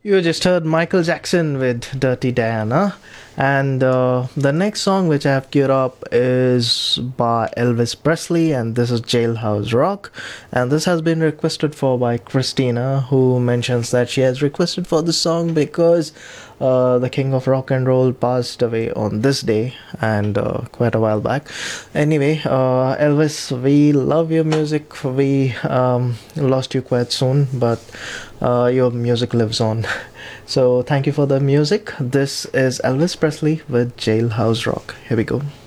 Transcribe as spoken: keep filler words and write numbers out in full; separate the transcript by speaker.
Speaker 1: You just heard Michael Jackson with Dirty Diana. And uh, the next song which I have queued up is by Elvis Presley, and this is Jailhouse Rock. And this has been requested for by Christina, who mentions that she has requested for this song because uh, the king of rock and roll passed away on this day and uh, quite a while back. Anyway, uh, Elvis, we love your music. We um, lost you quite soon, but uh, your music lives on. So thank you for the music. This is Elvis Presley with Jailhouse Rock. Here we go.